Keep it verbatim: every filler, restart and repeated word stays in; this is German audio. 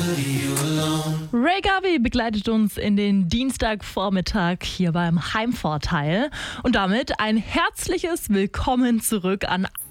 Ray Garvey begleitet uns in den Dienstagvormittag hier beim Heimvorteil und damit ein herzliches Willkommen zurück an